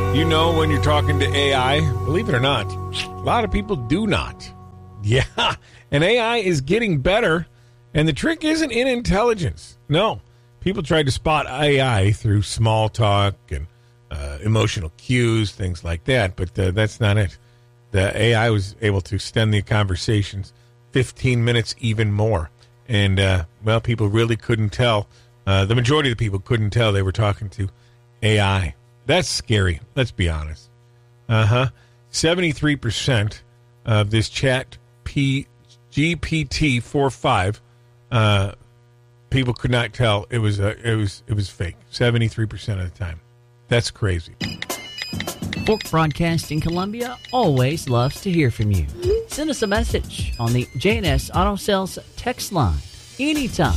You know when you're talking to AI, believe it or not, a lot of people do not. Yeah, and AI is getting better, and the trick isn't in intelligence. No, people tried to spot AI through small talk and emotional cues, things like that, but that's not it. The AI was able to extend the conversations 15 minutes even more, and, well, people really couldn't tell. The majority of the people couldn't tell they were talking to AI. That's scary. Let's be honest. 73% of this GPT-4.5 people could not tell it was fake. 73% of the time. That's crazy. Fork Broadcasting Columbia always loves to hear from you. Send us a message on the J&S Auto Sales text line anytime.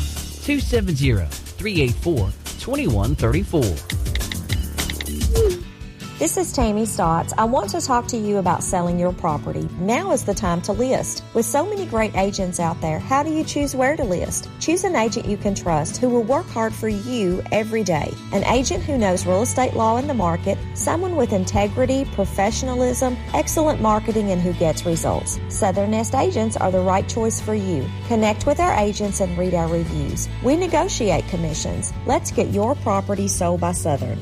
270-384-2134. This is Tammy Stotts. I want to talk to you about selling your property. Now is the time to list. With so many great agents out there, how do you choose where to list? Choose an agent you can trust who will work hard for you every day. An agent who knows real estate law in the market, someone with integrity, professionalism, excellent marketing, and who gets results. Southern Nest agents are the right choice for you. Connect with our agents and read our reviews. We negotiate commissions. Let's get your property sold by Southern.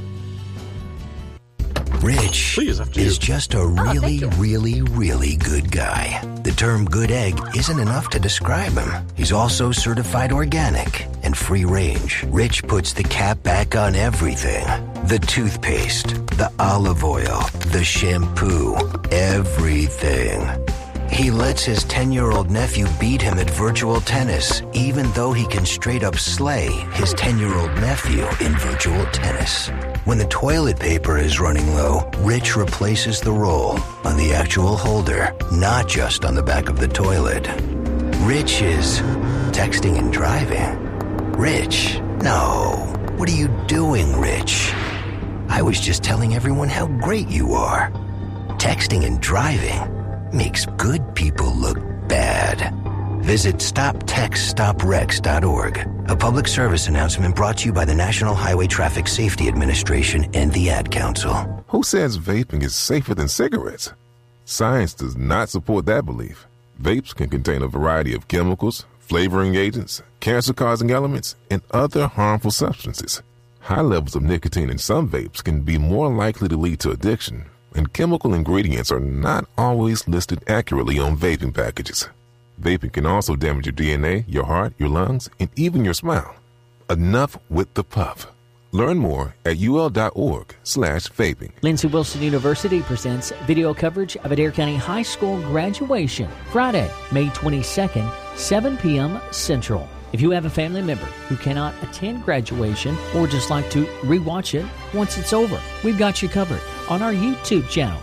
Rich is just a really, really, really good guy. The term good egg isn't enough to describe him. He's also certified organic and free range. Rich puts the cap back on everything. The toothpaste, the olive oil, the shampoo, everything. He lets his 10-year-old nephew beat him at virtual tennis, even though he can straight up slay his 10-year-old nephew in virtual tennis. When the toilet paper is running low, Rich replaces the roll on the actual holder, not just on the back of the toilet. Rich is texting and driving. Rich, no. What are you doing, Rich? I was just telling everyone how great you are. Texting and driving makes good people look bad. Visit StopTextStopWrecks.org. A public service announcement brought to you by the National Highway Traffic Safety Administration and the Ad Council. Who says vaping is safer than cigarettes? Science does not support that belief. Vapes can contain a variety of chemicals, flavoring agents, cancer-causing elements, and other harmful substances. High levels of nicotine in some vapes can be more likely to lead to addiction, and chemical ingredients are not always listed accurately on vaping packages. Vaping can also damage your DNA, your heart, your lungs, and even your smile. Enough with the puff. Learn more at ul.org/vaping. Lindsey Wilson University presents video coverage of Adair County High School graduation, Friday, May 22nd, 7 p.m. Central. If you have a family member who cannot attend graduation or just like to rewatch it once it's over, we've got you covered on our YouTube channel,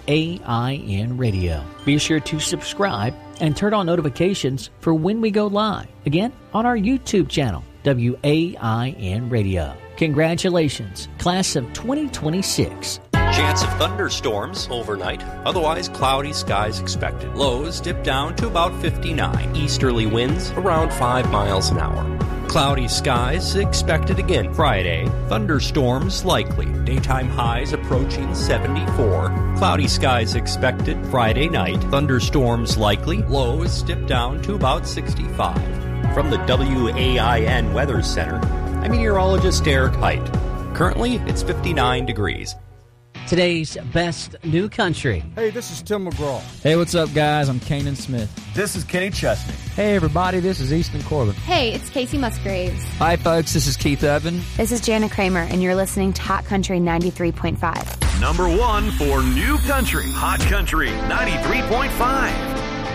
WAIN Radio. Be sure to subscribe and turn on notifications for when we go live. Again, on our YouTube channel, WAIN Radio. Congratulations, class of 2026. Chance of thunderstorms overnight. Otherwise, cloudy skies expected. Lows dip down to about 59. Easterly winds around 5 miles an hour. Cloudy skies expected again Friday. Thunderstorms likely. Daytime highs approaching 74. Cloudy skies expected Friday night. Thunderstorms likely. Lows dip down to about 65. From the WAIN Weather Center, I'm meteorologist Eric Height. Currently, it's 59 degrees. Today's best new country. Hey, this is Tim McGraw. Hey, what's up, guys? I'm Kanan Smith. This is Kenny Chesney. Hey, everybody, this is Easton Corbin. Hey, it's Casey Musgraves. Hi, folks, this is Keith Urban. This is Jana Kramer, and you're listening to Hot Country 93.5. Number one for new country, Hot Country 93.5.